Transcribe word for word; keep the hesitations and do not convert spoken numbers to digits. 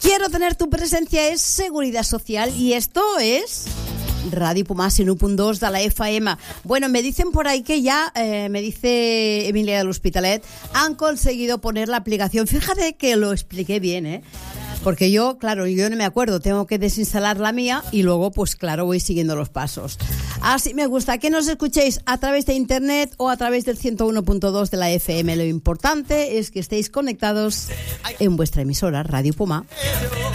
Quiero tener tu presencia es Seguridad Social y esto es Radio Pomar cent u punt dos de la F M. Bueno, me dicen por ahí que ya, eh, me dice Emilia del Hospitalet, han conseguido poner la aplicación. Fíjate que lo expliqué bien, ¿eh? Porque yo, claro, yo no me acuerdo, tengo que desinstalar la mía y luego, pues claro, voy siguiendo los pasos. Así me gusta que nos escuchéis a través de internet o a través del ciento uno punto dos de la F M. Lo importante es que estéis conectados en vuestra emisora Radio Pomar.